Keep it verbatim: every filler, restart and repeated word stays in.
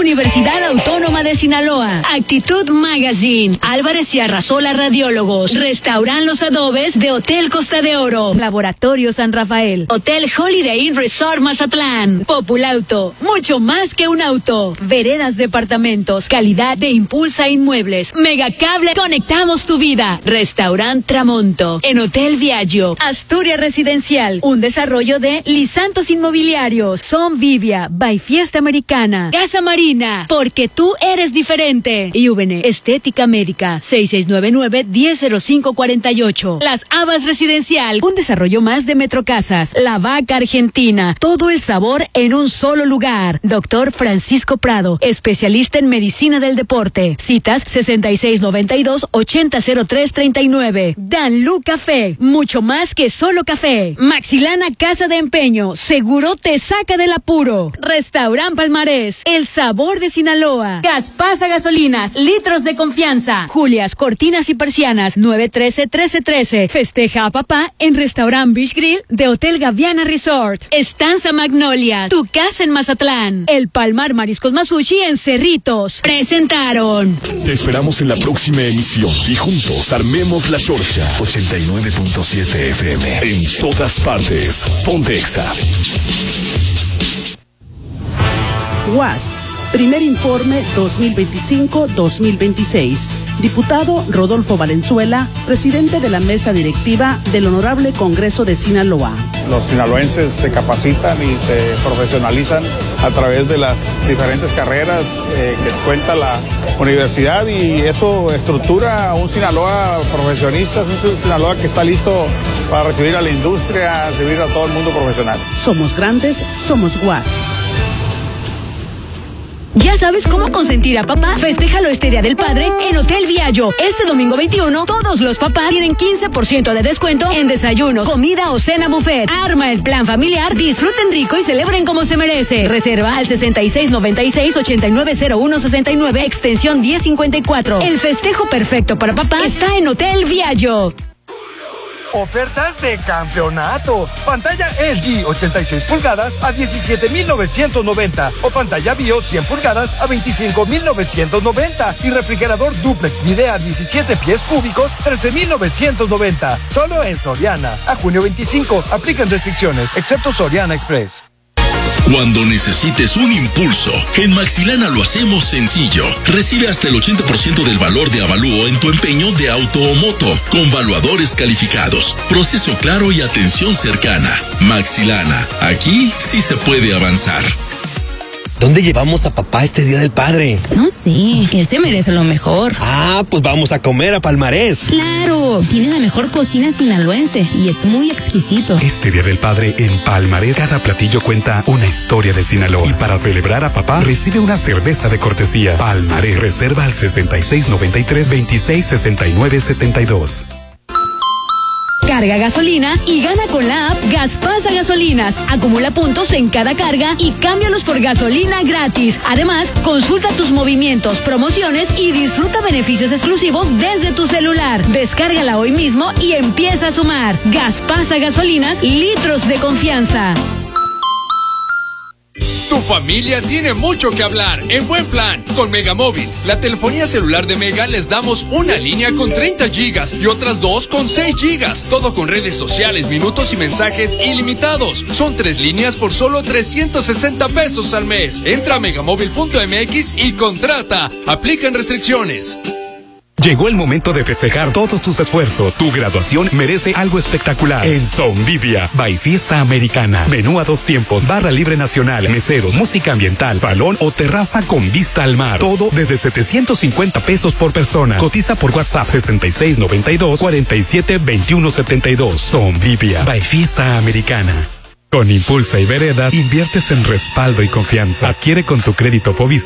Universidad Autónoma de Sinaloa, Actitud Magazine, Álvarez y Arrasola Radiólogos, Restaurant Los Adobes de Hotel Costa de Oro, Laboratorio San Rafael, Hotel Holiday Inn Resort Mazatlán, Populauto, mucho más que un auto, Veredas Departamentos, calidad de Impulsa Inmuebles, Megacable, conectamos tu vida, Restaurant Tramonto, en Hotel Viaggio, Asturias Residencial, un desarrollo de Lisantos Inmobiliarios, Son Vivia, by Fiesta Americana, Casa Marina, porque tú eres diferente, y V N Estética Médica, seis seis nueve nueve, uno cero cero cinco cuatro ocho, Las Habas Residencial, un desarrollo más de Metrocasas, La Vaca Argentina, todo el sabor en un solo lugar, Doctor Francisco Prado, especialista en medicina del deporte, citas sesenta y seis noventa y dos, ochenta cero tres treinta y nueve, Danlú Café, mucho más que solo café, Maxilana Casa de Empeño, seguro te saca del apuro, Restaurant Palmarés, el sabor de Sinaloa, Gaspasa Gasolinas, litros de confianza, Julias Cortinas y Persianas, nueve trece trece trece, festeja a papá en Restaurant Beach Grill de Hotel Gaviana Resort, Estanza Magnolia, tu casa en Mazatlán, El Palmar Mariscos Masushi en Cerritos, presentaron. Te esperamos en la próxima emisión y juntos armemos la chorcha. ochenta y nueve punto siete F M, en todas partes. Ponte Exa. U A S, primer informe dos mil veinticinco dos mil veintiséis. Diputado Rodolfo Valenzuela, presidente de la mesa directiva del Honorable Congreso de Sinaloa. Los sinaloenses se capacitan y se profesionalizan a través de las diferentes carreras eh, que cuenta la universidad, y eso estructura a un Sinaloa profesionista, un Sinaloa que está listo para recibir a la industria, recibir a todo el mundo profesional. Somos grandes, somos U A S. ¿Ya sabes cómo consentir a papá? Festéjalo este Día del Padre en Hotel Viaggio. Este domingo veintiuno, todos los papás tienen quince por ciento de descuento en desayunos, comida o cena buffet. Arma el plan familiar, disfruten rico y celebren como se merece. Reserva al sesenta y seis noventa y seis, ochenta y nueve cero uno sesenta y nueve, extensión diez cincuenta y cuatro. El festejo perfecto para papá está en Hotel Viaggio. Ofertas de campeonato. Pantalla L G ochenta y seis pulgadas a diecisiete mil novecientos noventa o pantalla Bio cien pulgadas a veinticinco mil novecientos noventa y refrigerador duplex Midea diecisiete pies cúbicos trece mil novecientos noventa. Solo en Soriana. A junio veinticinco. Aplican restricciones, excepto Soriana Express. Cuando necesites un impulso, en Maxilana lo hacemos sencillo. Recibe hasta el ochenta por ciento del valor de avalúo en tu empeño de auto o moto, con valuadores calificados, proceso claro y atención cercana. Maxilana, aquí sí se puede avanzar. ¿Dónde llevamos a papá este Día del Padre? No sé, él se merece lo mejor. Ah, pues vamos a comer a Palmarés. ¡Claro! Tiene la mejor cocina sinaloense y es muy exquisito. Este Día del Padre en Palmarés, cada platillo cuenta una historia de Sinaloa. Y para celebrar a papá, recibe una cerveza de cortesía. Palmarés. Reserva al sesenta y seis noventa y tres, veintiséis sesenta y nueve setenta y dos. Carga gasolina y gana con la app Gaspasa Gasolinas. Acumula puntos en cada carga y cámbialos por gasolina gratis. Además, consulta tus movimientos, promociones y disfruta beneficios exclusivos desde tu celular. Descárgala hoy mismo y empieza a sumar. Gaspasa Gasolinas, litros de confianza. Tu familia tiene mucho que hablar en buen plan con Megamóvil. La telefonía celular de Mega les damos una línea con treinta gigas y otras dos con seis gigas. Todo con redes sociales, minutos y mensajes ilimitados. Son tres líneas por solo trescientos sesenta pesos al mes. Entra a megamóvil punto m x y contrata. Aplican restricciones. Llegó el momento de festejar todos tus esfuerzos. Tu graduación merece algo espectacular. En Son Vivia, by Fiesta Americana. Menú a dos tiempos, barra libre nacional, meseros, música ambiental, salón o terraza con vista al mar. Todo desde setecientos cincuenta pesos por persona. Cotiza por WhatsApp sesenta y seis noventa y dos, cuarenta y siete veintiuno setenta y dos. Son Vivia, by Fiesta Americana. Con Impulsa y Veredas, inviertes en respaldo y confianza. Adquiere con tu crédito Fobis